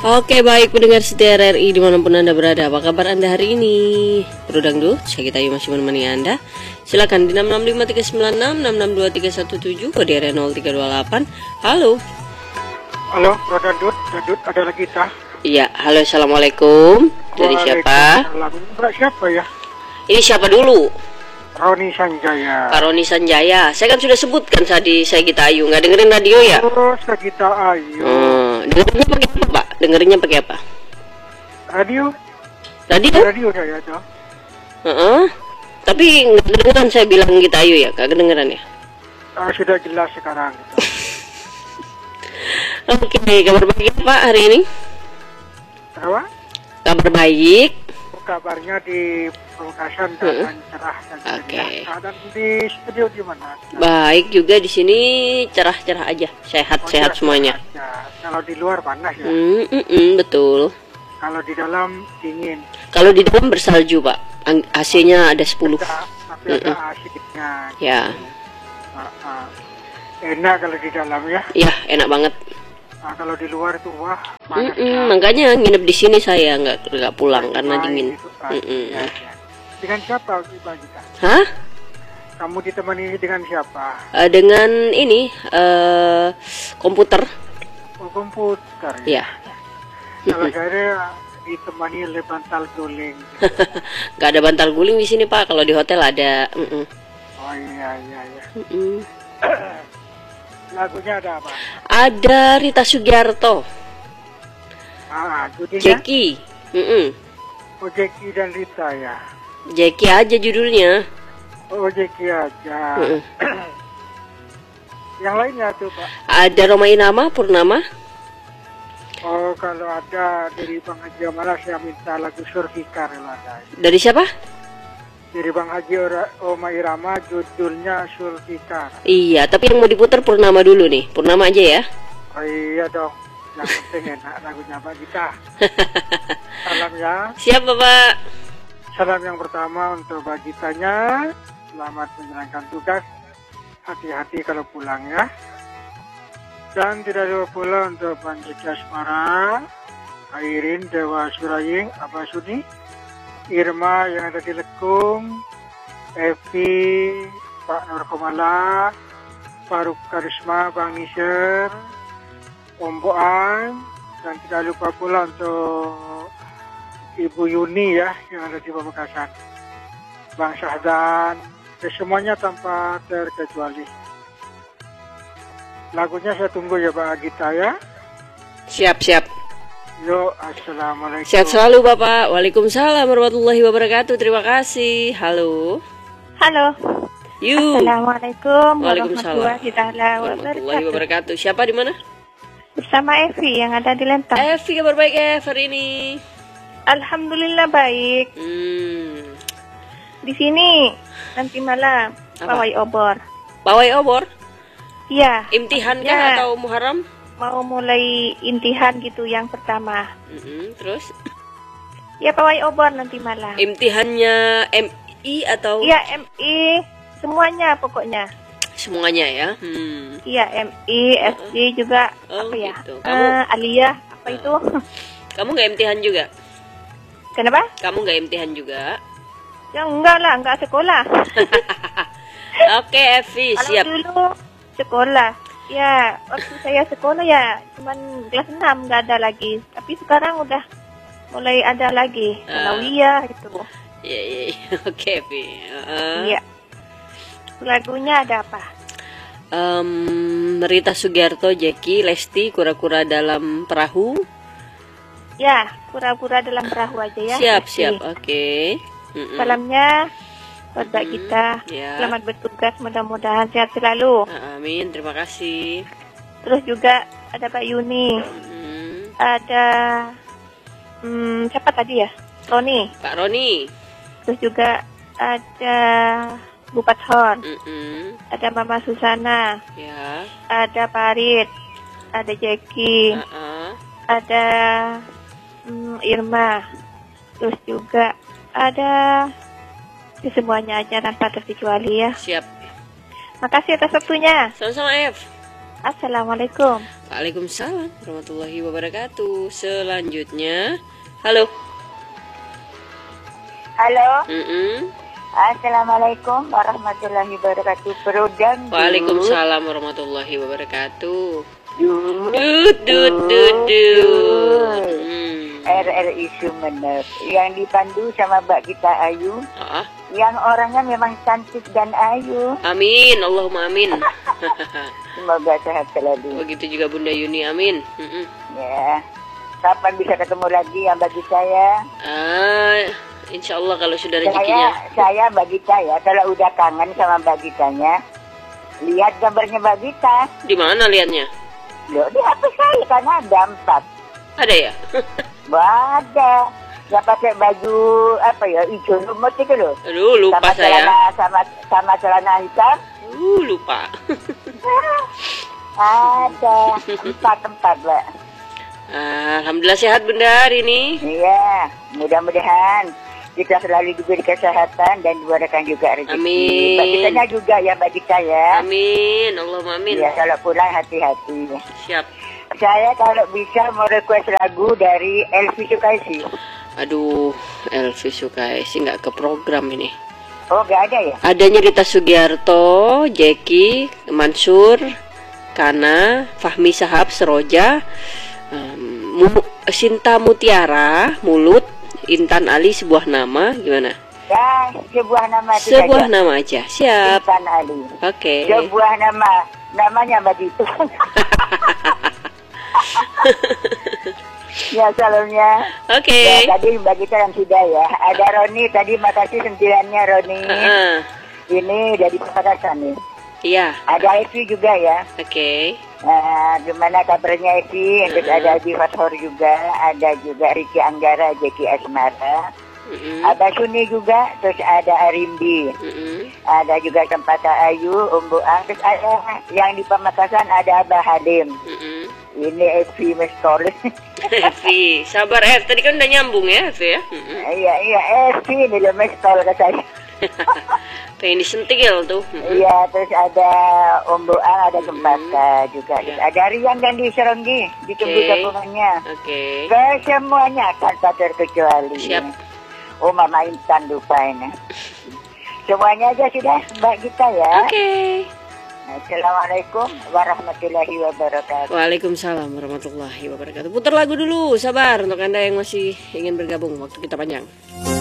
Oke, baik pendengar setia RRI dimanapun Anda berada. Apa kabar Anda hari ini? Bro Dangdut, saya Gita Ayu masih menemani Anda. Silakan di 66539623117 kode area 0328. Halo. Halo, Bro Dangdut, ada lagi Kita. Iya, halo, assalamualaikum. Dari siapa? Mbak siapa ya? Ini siapa dulu? Roni Sanjaya. Pak Roni Sanjaya. Saya kan sudah sebutkan tadi saya Gita Ayu. Nggak dengerin radio ya? Oh, saya Gita Ayu. Dengerinnya pakai apa, Pak? Dengerinnya pakai apa? Radio? Radio? Radio saya ada. Tapi nggak kedengeran saya bilang Gita Ayu ya? Nggak kedengeran ya? Sudah jelas sekarang. Oke, kabar baik Pak hari ini? Apa? Kabar baik. Kabarnya di Pamekasan dan cerah dan ceria. Dan di studio di mana? Baik juga di sini, cerah-cerah aja, sehat-sehat semuanya. Ya. Kalau di luar panas ya. Betul. Kalau di dalam dingin. Kalau di dalam bersalju Pak, AC-nya ada 10. Tapi ada AC-nya. Ya. Enak kalau di dalam ya. Ya, enak banget. Kalau di luar itu wah panas. Makanya nginep di sini saya nggak pulang karena dingin. Ya. Dengan siapa Mbak Gita? Hah? Kamu ditemani dengan siapa? Dengan ini komputer. Oh, komputer. Ya. Kalau saya ditemani oleh bantal guling. Gak ada bantal guling di sini Pak. Kalau di hotel ada. Oh iya. Lagunya ada apa? Ada Rita Sugiarto. Judulnya? Jeki. Oh, Jeki dan Rita ya. Jeki aja judulnya. Oh, Jeki aja. Yang lainnya tuh Pak? Ada Roma Irama Purnama. Oh, kalau ada dari Bang Haji Amala saya minta lagu Surfikar kalau ada. Dari siapa? Dari Bang Haji Roma Irama judulnya Surfikar. Iya, tapi yang mau diputar Purnama dulu nih. Purnama aja ya. Oh iya dong. Yang penting enak lagunya Mbak Gita. Salam ya. Siap Bapak. Salam yang pertama untuk Mbak Gitanya. Selamat menjalankan tugas. Hati-hati kalau pulang ya. Dan tidak lupa pula untuk Panji Asmara, Airin, Dewa Suraying, Abah Suni, Irma yang ada di Lekung, Evi, Pak Nur Komala, Faruk Karisma, Bang Nisir, Om Boan, dan tidak lupa pula untuk Ibu Yuni ya yang ada di Pamekasan, Bang Syahdan, semuanya tanpa terkecuali. Lagunya saya tunggu ya Mbak Gita ya. Siap. Yo, assalamualaikum. Sehat selalu Bapak. Waalaikumsalam warahmatullahi wabarakatuh. Terima kasih. Halo. Assalamualaikum warahmatullahi wabarakatuh. Siapa di mana? Bersama Evi yang ada di Lentang. Evi, kabar baik hari ini? Alhamdulillah baik. Di sini nanti malam pawai obor. Pawai obor? Iya. Imtihan kah atau Muharram? Mau mulai intihan gitu yang pertama. Terus? Ya pawai obor nanti malam. Imtihannya MI atau? Iya MI, semuanya pokoknya. Semuanya ya? Iya MI, SI juga apa ya? Gitu. Aliyah apa itu? Kamu nggak imtihan juga? Kenapa? Kamu nggak imtihan juga? Ya enggak lah, enggak sekolah. Oke Evi, siap. Kalau dulu sekolah, ya waktu saya sekolah ya cuman kelas 6 nggak ada lagi. Tapi sekarang udah mulai ada lagi, Alawiyah gitu. Iya. Oke Evi. Iya. Lagunya ada apa? Rita Sugiarto, Jeki, Lesti, Kura-kura dalam perahu. Ya, kura-kura dalam perahu aja ya. Siap. Oke. Salamnya buat Mbak Gita. Ya. Selamat bertugas, mudah-mudahan sehat selalu. Amin, terima kasih. Terus juga ada Pak Yuni. Ada siapa tadi ya? Roni. Pak Roni. Terus juga ada Bu Pathon. Ada Mama Susana. Ya. Ada Parit. Ada Jeki. Ada Irma. Terus juga ada semuanya aja tanpa terkecuali ya. Siap. Makasih atas waktunya. Sama-sama F. Assalamualaikum. Waalaikumsalam warahmatullahi wabarakatuh. Selanjutnya, halo. Halo. Mm-mm. Assalamualaikum warahmatullahi wabarakatuh. Perudang. Waalaikumsalam warahmatullahi wabarakatuh. Dut. Dut. RRI Sumeneb yang dipandu sama Mbak Gita Ayu, yang orangnya memang cantik dan ayu. Amin, Allahumma amin. Semoga sehat selalu. Begitu juga Bunda Yuni, amin. Ya, kapan bisa ketemu lagi yang Mbak Gita ya? Insya Allah kalau sudah rezekinya. Saya Mbak Gita ya, kalau udah kangen sama Mbak Gitanya, lihat gambarnya Mbak Gita. Di mana lihatnya? Loh, di HP saya kan ada 4. Ada ya? Ada. Yang pakai baju apa ya, hijau lumut itu loh. Aduh, lupa sama saya. Sama celana hitam. Lupa. Ada 4 tempat, Mbak. Alhamdulillah sehat Bunda hari ini. Iya, mudah-mudahan kita selalu diberi kesehatan dan diberikan juga rezeki. Amin. Mbak Gitanya juga ya, Mbak Gita ya. Amin, Allahumma amin. Ya, kalau pulang hati-hati. Siap. Saya kalau bisa mau request lagu dari Elvi Sukaisi. Aduh, Elvi Sukaisi nggak ke program ini. Oh, nggak ada ya? Adanya Rita Sugiarto, Jeki, Mansur, Kana, Fahmi Sahab, Seroja, Sinta Mutiara, Mulut, Intan Ali, sebuah nama, gimana? Ya, sebuah nama itu sebuah saja. nama aja, siap. Intan Ali. Oke. Sebuah namanya begitu. Ya, salamnya. Oke. Ya, tadi Mbak Gita yang sudah ya. Ada Roni tadi, makasih sentilannya Roni. Ini dari Pamekasan nih. Iya. Ada Evi juga ya. Oke. Gimana kabarnya Evi? Terus ada Adi Fathor juga. Ada juga Riki Anggara, Jeki Asmara. Ada Suni juga. Terus ada Arimbi. Ada juga Cempaka Ayu, Umbu Ang. Terus ada yang di Pamekasan ada Abah Hadim. Ini Evi Mestol. Evi, sabar tadi kan udah nyambung ya Evi ya. Iya Evi ini loh Mestol ke saya. Pengen disentil tuh. Iya, terus ada Om Boang, ada Cempaka juga. Terus ada Rian dan di Seronggi, ditunggu gabungannya. Oke. Ke semuanya tanpa terkecuali. Siap. Oh, Mama Intan lupa ini. Semuanya aja sudah Mbak Gita ya. Oke. Assalamualaikum warahmatullahi wabarakatuh. Waalaikumsalam warahmatullahi wabarakatuh. Putar lagu dulu, sabar untuk Anda yang masih ingin bergabung waktu kita panjang.